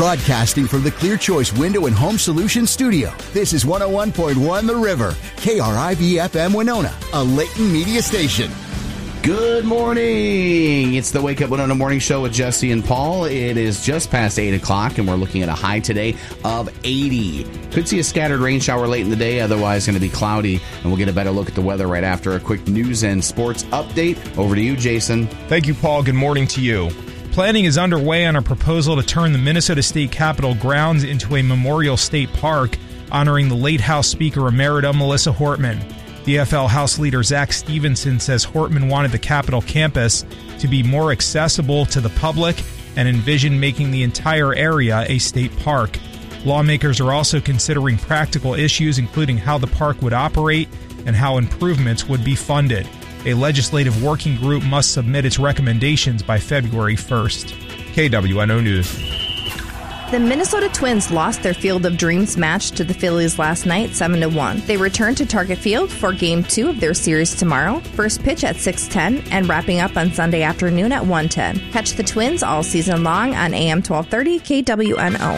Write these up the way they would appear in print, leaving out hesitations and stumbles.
Broadcasting from the Clear Choice Window and Home Solutions studio, this is 101.1 The River, KRIV-FM Winona, a Layton media station. Good morning. It's the Wake Up Winona Morning Show with Jesse and Paul. It is just past 8 o'clock, and we're looking at a high today of 80. Could see a scattered rain shower late in the day, otherwise going to be cloudy, and we'll get a better look at the weather right after a quick news and sports update. Over to you, Jason. Thank you, Paul. Good morning to you. Planning is underway on a proposal to turn the Minnesota State Capitol grounds into a Memorial State Park, honoring the late House Speaker Emerita Melissa Hortman. DFL House Leader Zach Stevenson says Hortman wanted the Capitol campus to be more accessible to the public and envisioned making the entire area a state park. Lawmakers are also considering practical issues, including how the park would operate and how improvements would be funded. A legislative working group must submit its recommendations by February 1st. KWNO News. The Minnesota Twins lost their Field of Dreams match to the Phillies last night, 7-1. They return to Target Field for Game 2 of their series tomorrow. First pitch at 6:10 and wrapping up on Sunday afternoon at 1:10. Catch the Twins all season long on AM 1230 KWNO.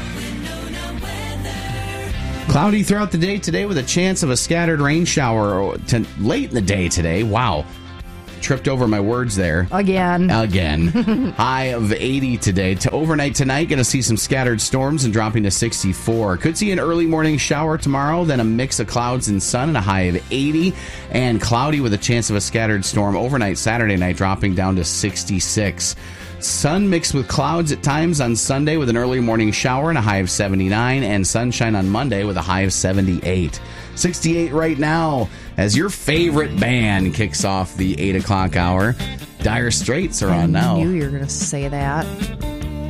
Cloudy throughout the day today with a chance of a scattered rain shower late in the day today. Wow. Tripped over my words there. Again. High of 80 today. To overnight tonight, going to see some scattered storms and dropping to 64. Could see an early morning shower tomorrow, then a mix of clouds and sun and a high of 80. And cloudy with a chance of a scattered storm overnight Saturday night, dropping down to 66. Sun mixed with clouds at times on Sunday with an early morning shower and a high of 79. And sunshine on Monday with a high of 78. 68 right now as your favorite band kicks off the 8 o'clock hour. Dire Straits are on now. I knew you were going to say that.